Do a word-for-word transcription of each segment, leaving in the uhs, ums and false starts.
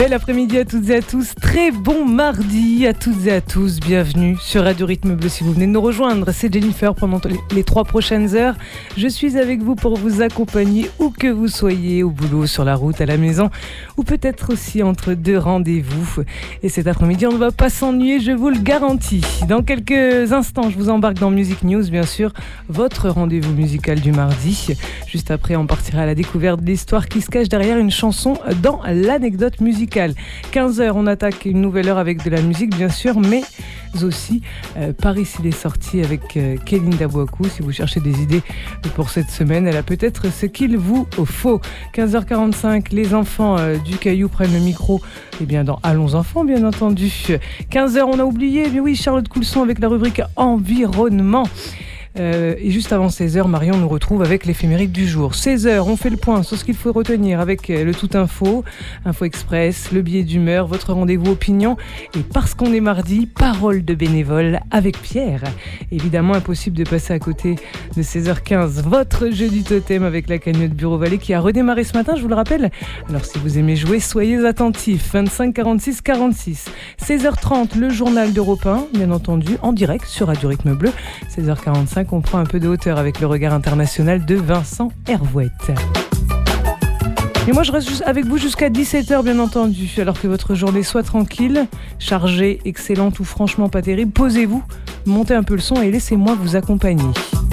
Bel après-midi à toutes et à tous, très bon mardi à toutes et à tous, bienvenue sur Radio Rythme Bleu si vous venez de nous rejoindre, c'est Jennifer pendant les trois prochaines heures. Je suis avec vous pour vous accompagner où que vous soyez, au boulot, sur la route, à la maison ou peut-être aussi entre deux rendez-vous. Et cet après-midi on ne va pas s'ennuyer, je vous le garantis. Dans quelques instants je vous embarque dans Music News, bien sûr, votre rendez-vous musical du mardi. Juste après on partira à la découverte de l'histoire qui se cache derrière une chanson dans l'anecdote musicale. quinze heures, on attaque une nouvelle heure avec de la musique, bien sûr, mais aussi euh, Paris il est sorti avec euh, Kéline Dabouakou. Si vous cherchez des idées pour cette semaine, elle a peut-être ce qu'il vous faut. quinze heures quarante-cinq, les enfants euh, du Caillou prennent le micro. Et bien dans Allons enfants, bien entendu. quinze heures, on a oublié, mais oui, Charlotte Coulson avec la rubrique Environnement. Euh, et juste avant seize heures, Marion nous retrouve avec l'éphéméride du jour. seize heures, on fait le point sur ce qu'il faut retenir avec le Tout Info, Info Express, le billet d'humeur, votre rendez-vous opinion. Et parce qu'on est mardi, parole de bénévole avec Pierre. Évidemment, impossible de passer à côté de seize heures quinze, votre jeu du totem avec la cagnotte Bureau Vallée qui a redémarré ce matin, je vous le rappelle. Alors si vous aimez jouer, soyez attentifs. vingt-cinq quarante-six quarante-six. seize heures trente, le journal d'Europe un, bien entendu, en direct sur Radio Rythme Bleu. seize heures quarante-cinq, on prend un peu de hauteur avec le regard international de Vincent Hervouette. Et moi je reste juste avec vous jusqu'à dix-sept heures bien entendu, alors que votre journée soit tranquille, chargée, excellente ou franchement pas terrible, posez-vous, montez un peu le son et laissez-moi vous accompagner.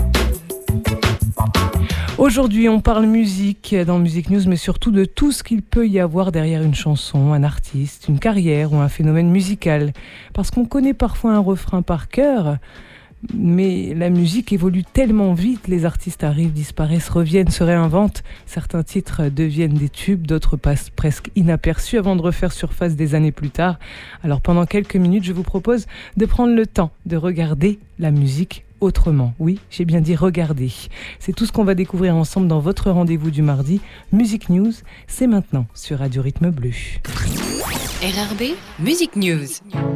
Aujourd'hui, on parle musique dans Music News, mais surtout de tout ce qu'il peut y avoir derrière une chanson, un artiste, une carrière ou un phénomène musical. Parce qu'on connaît parfois un refrain par cœur, mais la musique évolue tellement vite, les artistes arrivent, disparaissent, reviennent, se réinventent. Certains titres deviennent des tubes, d'autres passent presque inaperçus avant de refaire surface des années plus tard. Alors pendant quelques minutes, je vous propose de prendre le temps de regarder la musique autrement. Oui, j'ai bien dit regarder. C'est tout ce qu'on va découvrir ensemble dans votre rendez-vous du mardi. Music News, c'est maintenant sur Radio Rythme Bleu. R R B Music News.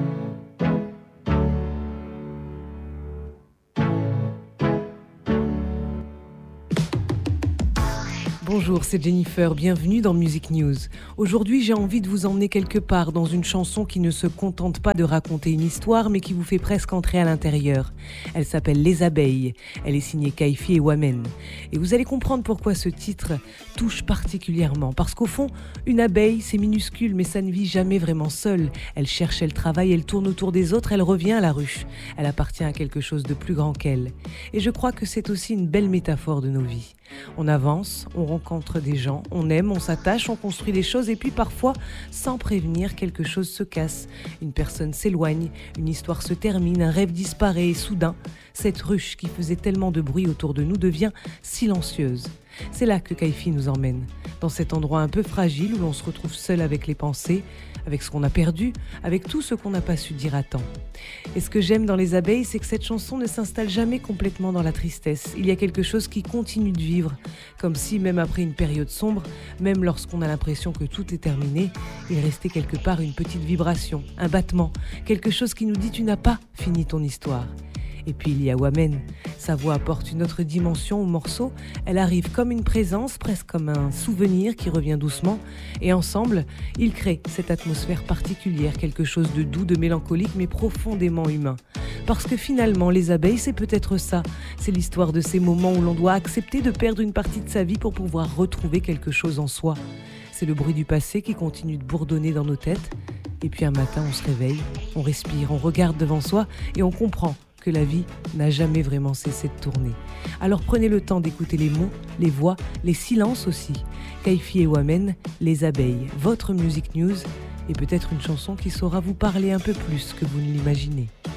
Bonjour, c'est Jennifer, bienvenue dans Music News. Aujourd'hui, j'ai envie de vous emmener quelque part dans une chanson qui ne se contente pas de raconter une histoire, mais qui vous fait presque entrer à l'intérieur. Elle s'appelle Les Abeilles, elle est signée Kaifi et Wamen. Et vous allez comprendre pourquoi ce titre touche particulièrement. Parce qu'au fond, une abeille, c'est minuscule, mais ça ne vit jamais vraiment seule. Elle cherche, elle travaille, elle tourne autour des autres, elle revient à la ruche. Elle appartient à quelque chose de plus grand qu'elle. Et je crois que c'est aussi une belle métaphore de nos vies. On avance, on rencontre des gens, on aime, on s'attache, on construit des choses et puis parfois, sans prévenir, quelque chose se casse. Une personne s'éloigne, une histoire se termine, un rêve disparaît et soudain, cette ruche qui faisait tellement de bruit autour de nous devient silencieuse. C'est là que Kaifi nous emmène, dans cet endroit un peu fragile où l'on se retrouve seul avec les pensées, avec ce qu'on a perdu, avec tout ce qu'on n'a pas su dire à temps. Et ce que j'aime dans Les Abeilles, c'est que cette chanson ne s'installe jamais complètement dans la tristesse. Il y a quelque chose qui continue de vivre, comme si même après une période sombre, même lorsqu'on a l'impression que tout est terminé, il restait quelque part une petite vibration, un battement, quelque chose qui nous dit « tu n'as pas fini ton histoire ». Et puis il y a Wamen, sa voix apporte une autre dimension au morceau, elle arrive comme une présence, presque comme un souvenir qui revient doucement, et ensemble, ils créent cette atmosphère particulière, quelque chose de doux, de mélancolique, mais profondément humain. Parce que finalement, Les Abeilles, c'est peut-être ça, c'est l'histoire de ces moments où l'on doit accepter de perdre une partie de sa vie pour pouvoir retrouver quelque chose en soi. C'est le bruit du passé qui continue de bourdonner dans nos têtes, et puis un matin, on se réveille, on respire, on regarde devant soi, et on comprend que la vie n'a jamais vraiment cessé de tourner. Alors prenez le temps d'écouter les mots, les voix, les silences aussi. Kaifi et Wamen, Les Abeilles, votre Music News, et peut-être une chanson qui saura vous parler un peu plus que vous ne l'imaginez.